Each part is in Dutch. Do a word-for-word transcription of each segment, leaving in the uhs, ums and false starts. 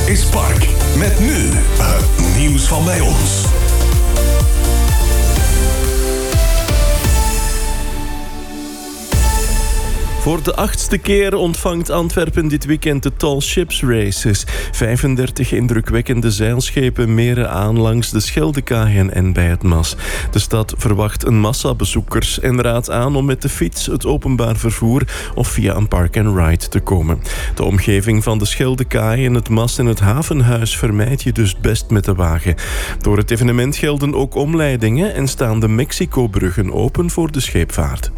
is Park. Met nu het nieuws van bij ons. Voor de achtste keer ontvangt Antwerpen dit weekend de Tall Ships Races. vijfendertig indrukwekkende zeilschepen meren aan langs de Scheldekaaien en bij het Maas. De stad verwacht een massa bezoekers en raadt aan om met de fiets, het openbaar vervoer of via een park-and-ride te komen. De omgeving van de Scheldekaaien, het Maas en het havenhuis vermijd je dus best met de wagen. Door het evenement gelden ook omleidingen en staan de Mexico-bruggen open voor de scheepvaart.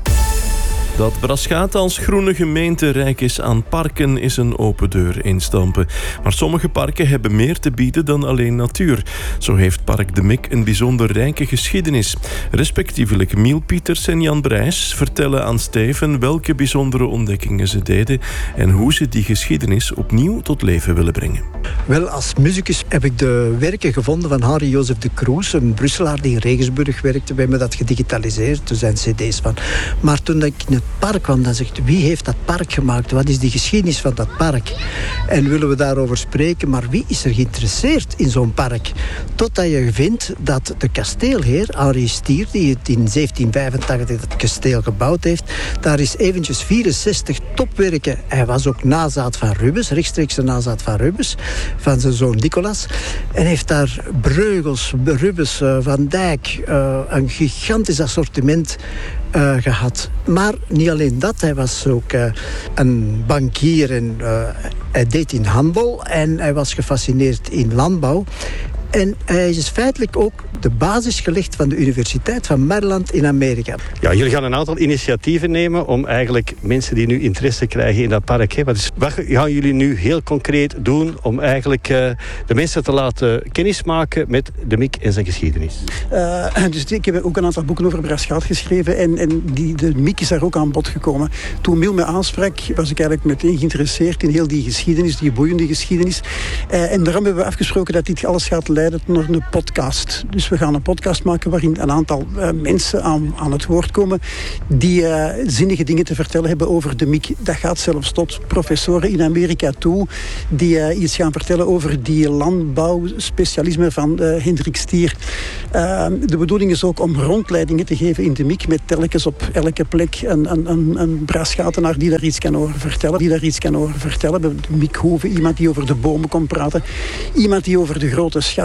Dat Braschaat als groene gemeente rijk is aan parken is een open deur instampen. Maar sommige parken hebben meer te bieden dan alleen natuur. Zo heeft Park de Mik een bijzonder rijke geschiedenis. Respectievelijk Miel Pieters en Jan Brijs vertellen aan Steven welke bijzondere ontdekkingen ze deden en hoe ze die geschiedenis opnieuw tot leven willen brengen. Wel, als muzikus heb ik de werken gevonden van Henri Jozef de Kroes, een Brusselaar die in Regensburg werkte. We hebben dat gedigitaliseerd, er zijn cd's van. Maar toen ik in het park kwam, dan zegt wie heeft dat park gemaakt? Wat is de geschiedenis van dat park? En willen we daarover spreken, maar wie is er geïnteresseerd in zo'n park? Totdat je vindt dat de kasteelheer, Henri Stier, die het in zeventien vijfentachtig het kasteel gebouwd heeft, daar is eventjes vierenzestig topwerken. Hij was ook nazaat van Rubens, rechtstreeks de nazaat van Rubens, van zijn zoon Nicolas. En heeft daar Breugels, Rubens, uh, Van Dijk, uh, een gigantisch assortiment Uh, gehad. Maar niet alleen dat, hij was ook uh, een bankier en uh, hij deed in handel en hij was gefascineerd in landbouw. En hij is feitelijk ook de basis gelegd van de Universiteit van Maryland in Amerika. Ja, jullie gaan een aantal initiatieven nemen om eigenlijk mensen die nu interesse krijgen in dat park. Hè. Wat, is, wat gaan jullie nu heel concreet doen om eigenlijk uh, de mensen te laten kennismaken met de Mik en zijn geschiedenis? Uh, dus ik heb ook een aantal boeken over Braschaat geschreven en, en die, de Mik is daar ook aan bod gekomen. Toen Miel me aansprak, was ik eigenlijk meteen geïnteresseerd in heel die geschiedenis, die boeiende geschiedenis. Uh, en daarom hebben we afgesproken dat dit alles gaat leiden naar een podcast. Dus we gaan een podcast maken waarin een aantal uh, mensen aan, aan het woord komen die uh, zinnige dingen te vertellen hebben over de Mik. Dat gaat zelfs tot professoren in Amerika toe die uh, iets gaan vertellen over die landbouwspecialisme van uh, Hendrik Stier. Uh, de bedoeling is ook om rondleidingen te geven in de Mik met telkens op elke plek een, een, een, een Braschatenaar die daar iets kan over vertellen. Die daar iets kan over vertellen. De Mikhoeve, iemand die over de bomen komt praten. Iemand die over de grote schat